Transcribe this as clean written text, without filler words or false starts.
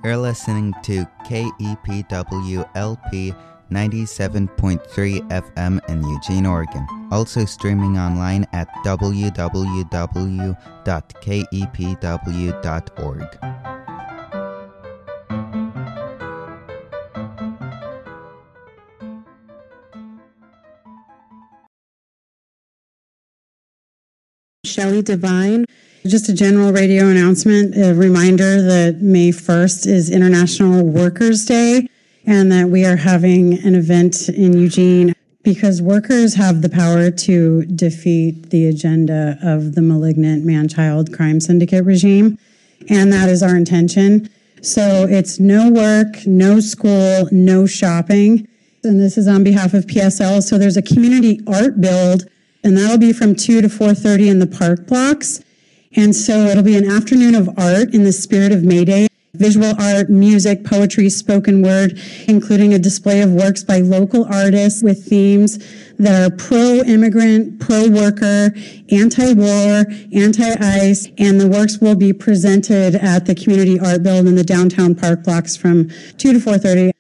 You're listening to KEPWLP 97.3 FM in Eugene, Oregon. Also streaming online at www.kepw.org. Shelley Devine. Just a general radio announcement, a reminder that May 1st is International Workers' Day and that we are having an event in Eugene because workers have the power to defeat the agenda of the malignant man-child crime syndicate regime, and that is our intention. So it's no work, no school, no shopping, and this is on behalf of PSL. So there's a community art build, and that'll be from 2 to 4:30 in the park blocks. And so it'll be an afternoon of art in the spirit of May Day. Visual art, music, poetry, spoken word, including a display of works by local artists with themes that are pro-immigrant, pro-worker, anti-war, anti-ICE, and the works will be presented at the Community Art Build in the downtown park blocks from 2 to 4:30.